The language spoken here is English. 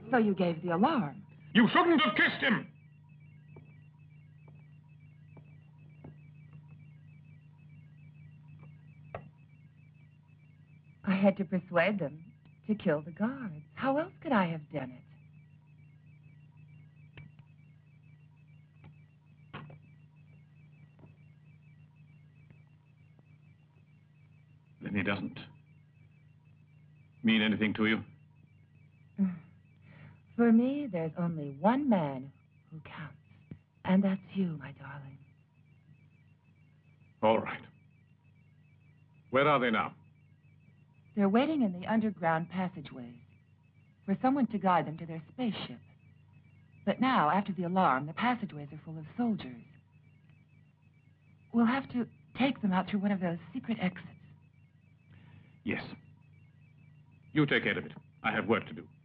So you gave the alarm. You shouldn't have kissed him! I had to persuade them to kill the guards. How else could I have done it? Then he doesn't mean anything to you? For me, there's only one man who counts. And that's you, my darling. All right. Where are they now? They're waiting in the underground passageways for someone to guide them to their spaceship. But now, after the alarm, the passageways are full of soldiers. We'll have to take them out through one of those secret exits. Yes. You take care of it. I have work to do.